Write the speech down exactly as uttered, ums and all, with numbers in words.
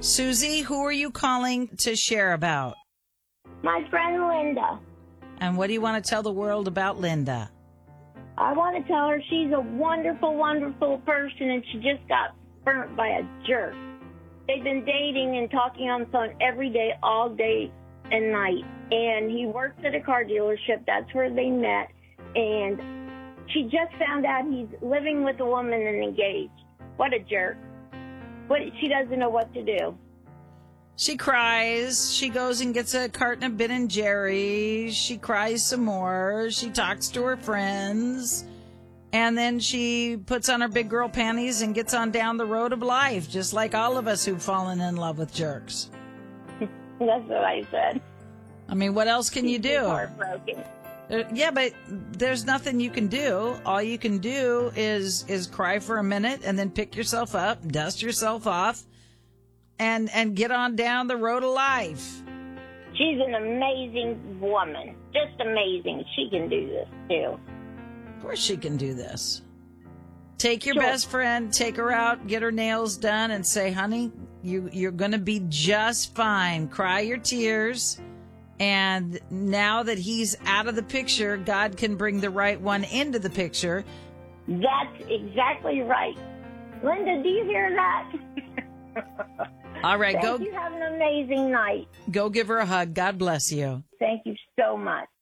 Susie, who are you calling to share about? My friend Linda. And what do you want to tell the world about Linda? I want to tell her she's a wonderful, wonderful person, and she just got burnt by a jerk. They've been dating and talking on the phone every day, all day and night. And he works at a car dealership. That's where they met. And she just found out he's living with a woman and engaged. What a jerk. What, she doesn't know what to do. She cries. She goes and gets a carton of Ben and Jerry's. She cries some more. She talks to her friends. And then she puts on her big girl panties and gets on down the road of life, just like all of us who've fallen in love with jerks. That's what I said. I mean, what else can you do? Heartbroken. There, yeah, but there's nothing you can do. All you can do is is cry for a minute and then pick yourself up, dust yourself off, and and get on down the road of life. She's an amazing woman. Just amazing. She can do this, too. Of course she can do this. Take your Sure. best friend, take her out, get her nails done, and say, honey, you, you're going to be just fine. Cry your tears. And now that he's out of the picture, God can bring the right one into the picture. That's exactly right. Linda, do you hear that? All right, Thank go you. Have an amazing night. go give her a hug. God bless you. Thank you so much.